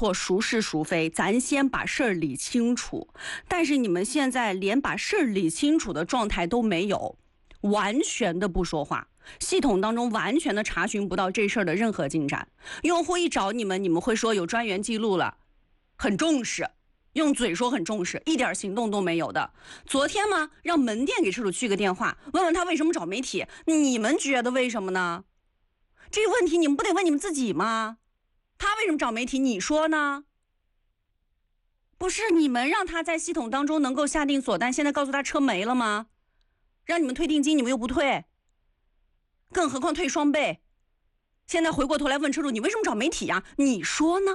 错，孰是孰非，咱先把事儿理清楚。但是你们现在连把事儿理清楚的状态都没有，完全的不说话，系统当中完全的查询不到这事儿的任何进展。用户一找你们，你们会说有专员记录了，很重视，用嘴说很重视，一点行动都没有的。昨天嘛，让门店给车主去个电话，问问他为什么找媒体，你们觉得为什么呢？这个问题你们不得问你们自己吗？他为什么找媒体？你说呢？不是你们让他在系统当中能够下定锁单，现在告诉他车没了吗？让你们退定金，你们又不退，更何况退双倍。现在回过头来问车主，你为什么找媒体呀？你说呢？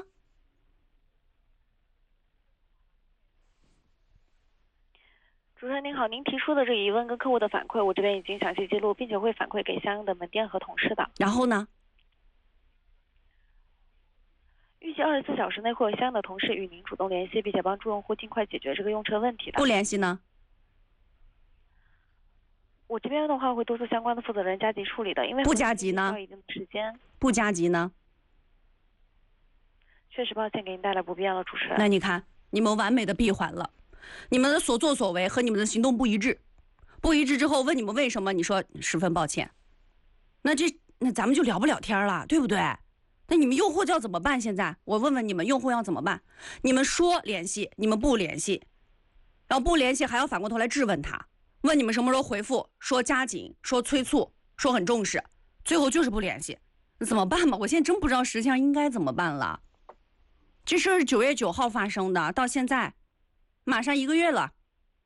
主持人您好，您提出的这个疑问跟客户的反馈，我这边已经详细记录，并且会反馈给相应的门店和同事的。 然后呢？ 预计24小时内会有相应的同事与您主动联系，并且帮助用户尽快解决这个用车问题的。 不联系呢？ 我这边的话会督促相关的负责人加急处理的，因为不加急呢？ 需要一定的时间。 不加急呢？ 确实抱歉给您带来不便了，主持人。 那你看，你们完美的闭环了，你们的所作所为和你们的行动不一致，不一致之后问你们为什么，你说十分抱歉，那咱们就聊不了天了，对不对？那你们用户要怎么办？现在我问问你们，用户要怎么办？你们说联系，你们不联系，然后不联系还要反过头来质问他，问你们什么时候回复，说加紧，说催促，说很重视，最后就是不联系，那怎么办嘛？我现在真不知道实际上应该怎么办了。这事儿是9月9号发生的，到现在马上1个月了，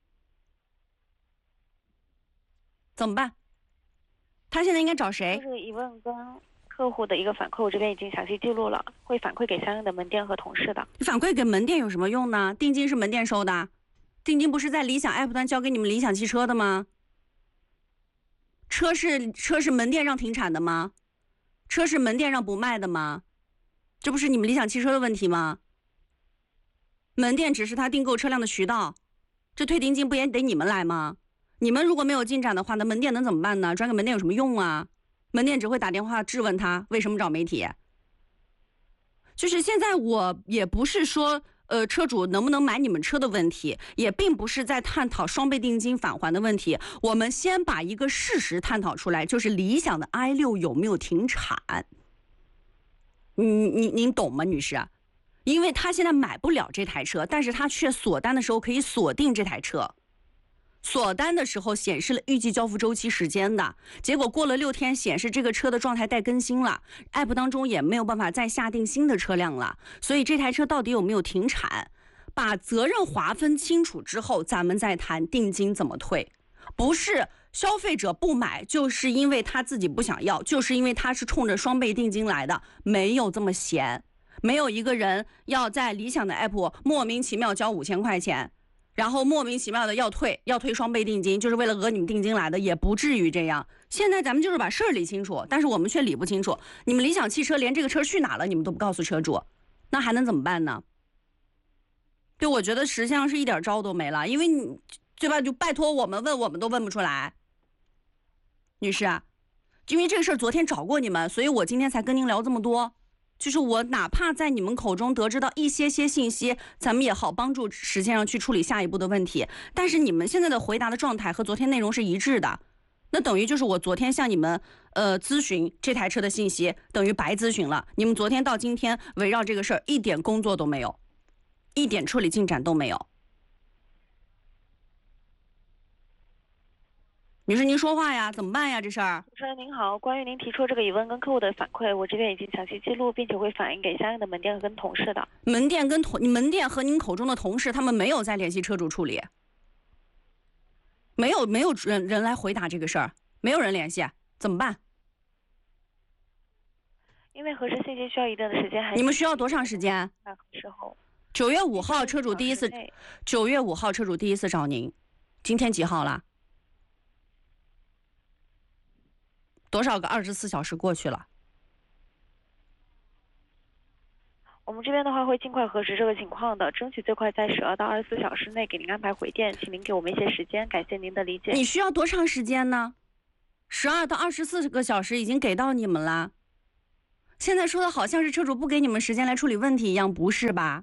怎么办？他现在应该找谁？ 这个疑问跟客户的一个反馈，我这边已经详细记录了，会反馈给相应的门店和同事的。 反馈给门店有什么用呢？定金是门店收的，定金不是在理想 app 端交给你们理想汽车的吗？车是门店让停产的吗？车是门店让不卖的吗？这不是你们理想汽车的问题吗？门店只是他订购车辆的渠道，这退定金不也得你们来吗？你们如果没有进展的话，那门店能怎么办呢？转给门店有什么用啊？门店只会打电话质问他为什么找媒体。就是现在我也不是说车主能不能买你们车的问题，也并不是在探讨双倍定金返还的问题，我们先把一个事实探讨出来，就是理想的 i6 有没有停产。您懂吗，女士？因为他现在买不了这台车，但是他却锁单的时候可以锁定这台车，锁单的时候显示了预计交付周期时间的，结果过了6天显示这个车的状态待更新了， app 当中也没有办法再下定新的车辆了，所以这台车到底有没有停产，把责任划分清楚之后，咱们再谈定金怎么退。不是消费者不买就是因为他自己不想要，就是因为他是冲着双倍定金来的，没有这么闲。没有一个人要在理想的 app 莫名其妙交5000块钱，然后莫名其妙的要退双倍定金，就是为了讹你们定金来的，也不至于这样。现在咱们就是把事儿理清楚，但是我们却理不清楚。你们理想汽车连这个车去哪了你们都不告诉车主，那还能怎么办呢？对，我觉得实际上是一点招都没了，因为你对吧？就拜托我们问，我们都问不出来。女士啊，因为这个事儿昨天找过你们，所以我今天才跟您聊这么多。就是我哪怕在你们口中得知到一些信息，咱们也好帮助实际上去处理下一步的问题。但是你们现在的回答的状态和昨天内容是一致的，那等于就是我昨天向你们咨询这台车的信息等于白咨询了。你们昨天到今天围绕这个事儿一点工作都没有，一点处理进展都没有。女士您说话呀，怎么办呀这事儿？ 主持人您好，关于您提出这个疑问跟客户的反馈，我这边已经详细记录，并且会反映给相应的门店跟同事的。 门店和您口中的同事，他们没有在联系车主处理，没有人来回答这个事儿，没有人联系，怎么办？ 因为核实信息需要一定的时间， 你们需要多长时间？9月5号车主第一次，9月5号车主第一次找您，今天几号了？多少个24小时过去了？ 我们这边的话会尽快核实这个情况的，争取最快在12到24小时内给您安排回电，请您给我们一些时间，感谢您的理解。 你需要多长时间呢？12到24个小时已经给到你们了， 现在说的好像是车主不给你们时间来处理问题一样，不是吧？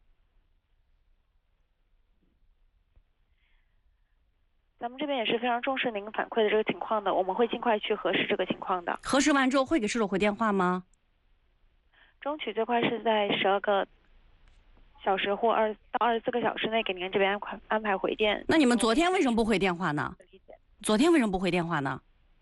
咱们这边也是非常重视您反馈的这个情况的，我们会尽快去核实这个情况的。 核实完之后会给车主回电话吗？ 争取最快是在12个小时或2到24个小时内给您这边安排回电。 那你们昨天为什么不回电话呢？昨天为什么不回电话呢？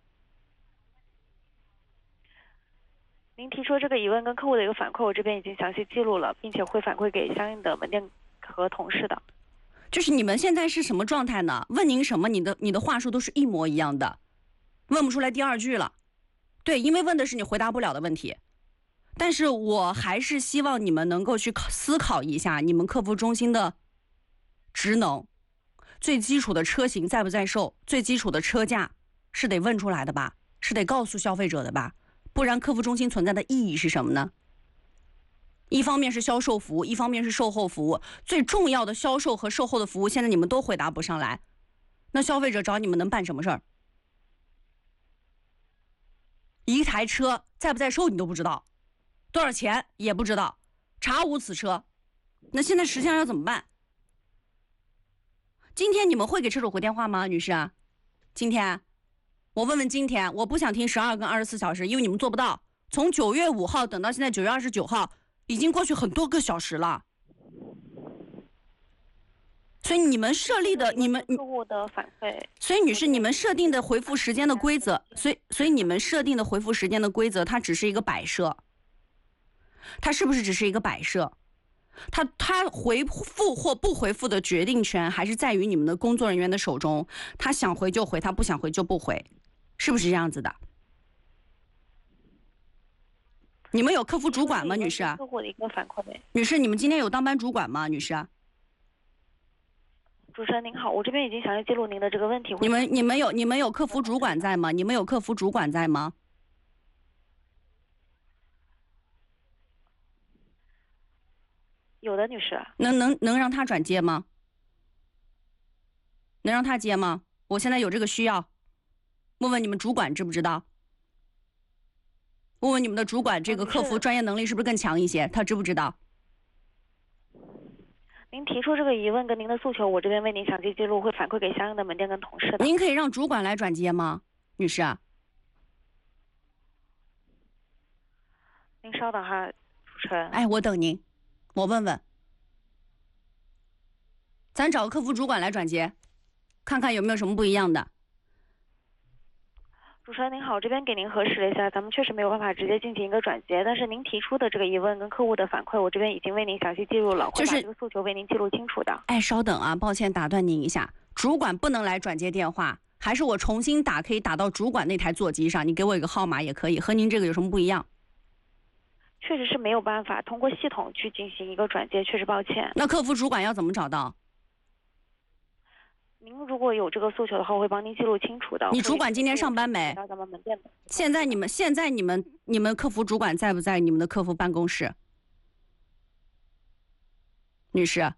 您提出这个疑问跟客户的一个反馈，我这边已经详细记录了，并且会反馈给相应的门店和同事的。 就是你们现在是什么状态呢？问您什么，你的话术都是一模一样的，问不出来第二句了。对，因为问的是你回答不了的问题。但是我还是希望你们能够去思考一下你们客服中心的职能，最基础的车型在不在售，最基础的车价是得问出来的吧，是得告诉消费者的吧，不然客服中心存在的意义是什么呢？一方面是销售服务，一方面是售后服务，最重要的销售和售后的服务现在你们都回答不上来，那消费者找你们能办什么事儿？一台车在不在售你都不知道，多少钱也不知道，查无此车，那现在实际上要怎么办？今天你们会给车主回电话吗，女士？今天我问问今天，我不想听12跟24小时，因为你们做不到。从9月5号等到现在9月29号，已经过去很多个小时了。所以你们设立的，你们客户的反馈， 所以女士，你们设定的回复时间的规则，所以你们设定的回复时间的规则，它只是一个摆设。它是不是只是一个摆设？他回复或不回复的决定权还是在于你们的工作人员的手中，他想回就回，他不想回就不回，是不是这样子的？你们有客服主管吗，女士？ 客户的一个反馈。 女士，你们今天有当班主管吗，女士？ 主持人您好，我这边已经详细记录您的这个问题。 你们有客服主管在吗？你们有客服主管在吗？ 有的，女士。 能让他转接吗？能让他接吗？我现在有这个需要，问问你们主管知不知道？问问你们的主管，这个客服专业能力是不是更强一些？他知不知道？ 您提出这个疑问跟您的诉求，我这边为您详细记录，会反馈给相应的门店跟同事的。 您可以让主管来转接吗，女士？ 您稍等哈，主持人。 哎，我等您，我问问，咱找个客服主管来转接，看看有没有什么不一样的。 主持人您好，我这边给您核实了一下，咱们确实没有办法直接进行一个转接，但是您提出的这个疑问跟客户的反馈，我这边已经为您详细记录了，会把这个诉求为您记录清楚的。 哎，稍等啊，抱歉打断您一下，主管不能来转接电话，还是我重新打，可以打到主管那台座机上？你给我一个号码也可以，和您这个有什么不一样？ 确实是没有办法通过系统去进行一个转接，确实抱歉。 那客服主管要怎么找到？ 您如果有这个诉求的话，我会帮您记录清楚的。 你主管今天上班没？ 到咱们门店的。 现在你们客服主管在不在你们的客服办公室？女士，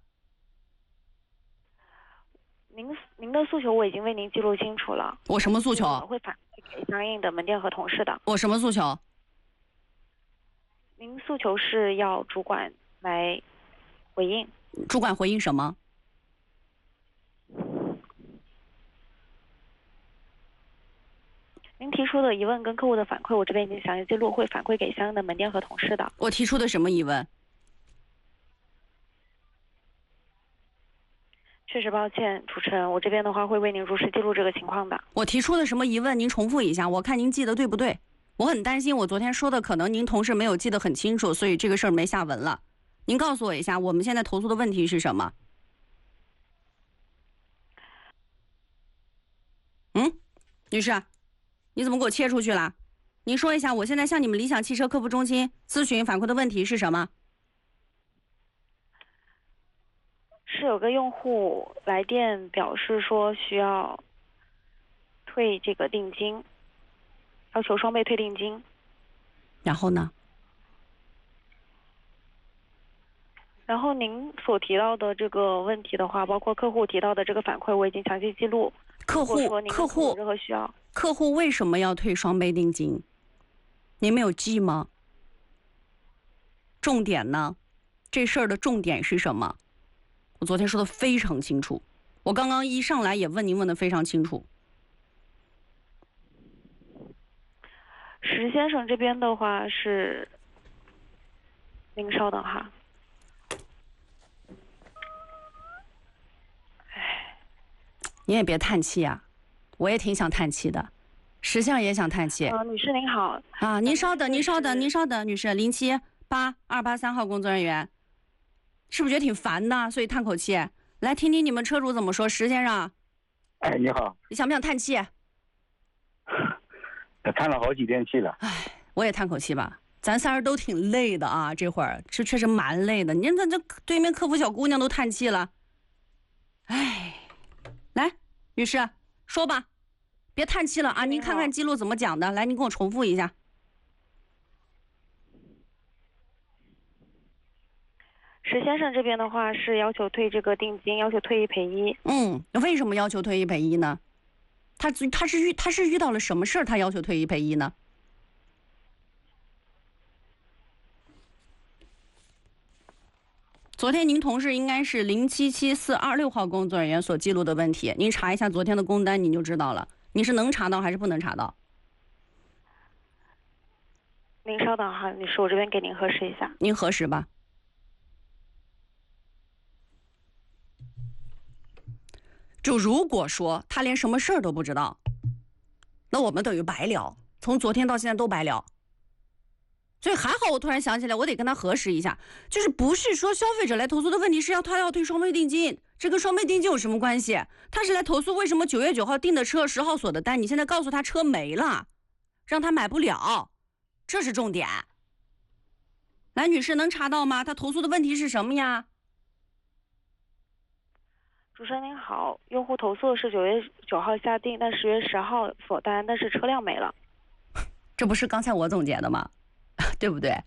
您的诉求我已经为您记录清楚了。 我什么诉求？ 我会反馈给相应的门店和同事的。 我什么诉求？ 您诉求是要主管来回应。 主管回应什么？ 您提出的疑问跟客户的反馈，我这边已经详细记录，会反馈给相应的门店和同事的。 我提出的什么疑问？ 确实抱歉，主持人，我这边的话会为您如实记录这个情况的。 我提出的什么疑问？您重复一下，我看您记得对不对？我很担心，我昨天说的可能您同事没有记得很清楚，所以这个事儿没下文了。您告诉我一下，我们现在投诉的问题是什么？女士，你怎么给我切出去了？您说一下，我现在向你们理想汽车客服中心咨询反馈的问题是什么？ 是有个用户来电表示说需要退这个定金，要求双倍退定金。 然后呢？ 然后您所提到的这个问题的话，包括客户提到的这个反馈，我已经详细记录。 客户有任何需要， 客户为什么要退双倍定金？您没有记吗？ 重点呢？这事儿的重点是什么？我昨天说的非常清楚，我刚刚一上来也问您问的非常清楚。 石先生这边的话是，您稍等哈。 你也别叹气啊，我也挺想叹气的，石先生也想叹气。 女士您好。 啊，您稍等，您稍等，您稍等，女士，078-283号工作人员，是不是觉得挺烦的？所以叹口气。来听听你们车主怎么说，石先生。 哎，你好。 你想不想叹气？ 叹了好几天气了。 哎，我也叹口气吧。咱仨人都挺累的啊，这会儿是确实蛮累的。您这对面客服小姑娘都叹气了。哎，来，女士说吧，别叹气了啊！您看看记录怎么讲的，来，您给我重复一下。 石先生这边的话是要求退这个定金，要求退1赔1。 为什么要求退1赔1呢？他是遇到了什么事儿，他要求退1赔1呢？昨天您同事应该是077426号工作人员所记录的问题，您查一下昨天的工单，您就知道了。你是能查到还是不能查到？ 您稍等哈，女士，我这边给您核实一下。 您核实吧。就如果说他连什么事儿都不知道，那我们等于白聊，从昨天到现在都白聊。所以还好，我突然想起来，我得跟他核实一下，就是不是说消费者来投诉的问题是他要退双倍定金，这跟双倍定金有什么关系？他是来投诉为什么9月9号订的车10号锁的单，你现在告诉他车没了，让他买不了，这是重点。来，女士能查到吗？他投诉的问题是什么呀？ 主持人您好，用户投诉是9月9号下订，但10月10号锁单，但是车辆没了。 这不是刚才我总结的吗？对不对？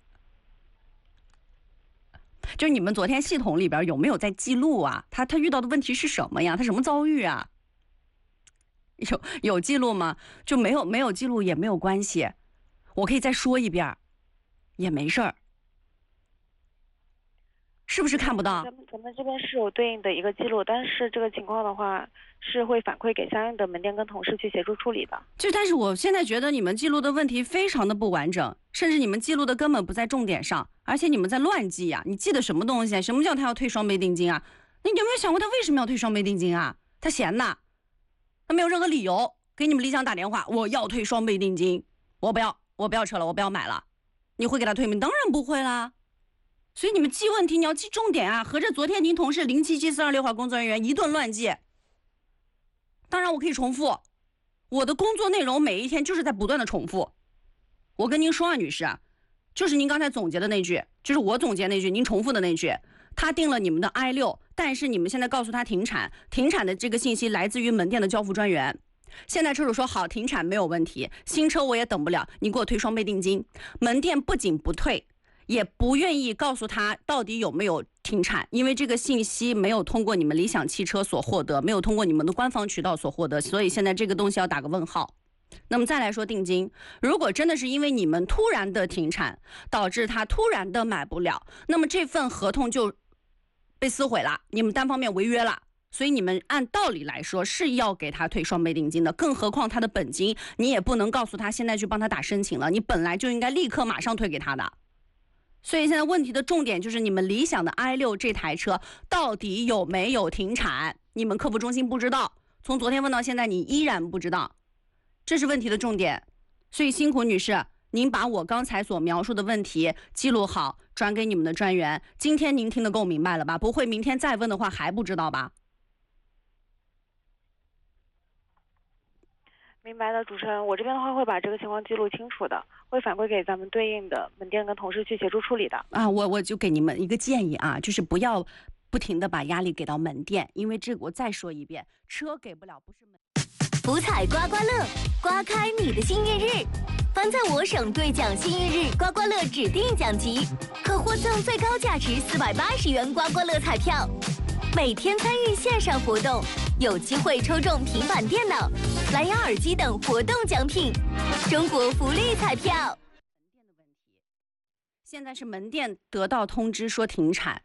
就是你们昨天系统里边有没有在记录啊？他遇到的问题是什么呀？他什么遭遇啊？有记录吗？就没有记录也没有关系，我可以再说一遍，也没事儿。是不是看不到？ 咱们这边是有对应的一个记录，但是这个情况的话是会反馈给相应的门店跟同事去协助处理的。 但是我现在觉得你们记录的问题非常的不完整，甚至你们记录的根本不在重点上，而且你们在乱记呀！你记的什么东西？什么叫他要退双倍定金啊？你有没有想过他为什么要退双倍定金啊？他闲的，他没有任何理由给你们理想打电话，我要退双倍定金，我不要车了，我不要买了，你会给他退吗？当然不会啦。所以你们记问题你要记重点啊！合着昨天您同事077426号工作人员一顿乱记。当然我可以重复，我的工作内容每一天就是在不断的重复。我跟您说啊，女士，就是您刚才总结的那句，就是我总结那句，您重复的那句。他订了你们的 I6， 但是你们现在告诉他停产，停产的这个信息来自于门店的交付专员。现在车主说好，停产没有问题，新车我也等不了，你给我退双倍定金。门店不仅不退，也不愿意告诉他到底有没有停产，因为这个信息没有通过你们理想汽车所获得，没有通过你们的官方渠道所获得，所以现在这个东西要打个问号。那么再来说定金，如果真的是因为你们突然的停产，导致他突然的买不了，那么这份合同就被撕毁了，你们单方面违约了，所以你们按道理来说是要给他退双倍定金的，更何况他的本金你也不能告诉他现在去帮他打申请了，你本来就应该立刻马上退给他的。所以现在问题的重点就是你们理想的 I6 这台车到底有没有停产，你们客服中心不知道，从昨天问到现在你依然不知道，这是问题的重点。所以辛苦女士，您把我刚才所描述的问题记录好，转给你们的专员。今天您听得够明白了吧？不会明天再问的话还不知道吧？ 明白了，主持人，我这边的话会把这个情况记录清楚的，会反馈给咱们对应的门店跟同事去协助处理的。 啊，我就给你们一个建议啊，就是不要不停的把压力给到门店，因为这个我再说一遍，车给不了不是门。 福彩刮刮乐，刮开你的幸运日。凡在我省兑奖幸运日刮刮乐指定奖级，可获赠最高价值480元刮刮乐彩票。每天参与线上活动，有机会抽中平板电脑、蓝牙耳机等活动奖品。中国福利彩票。 现在是门店得到通知说停产，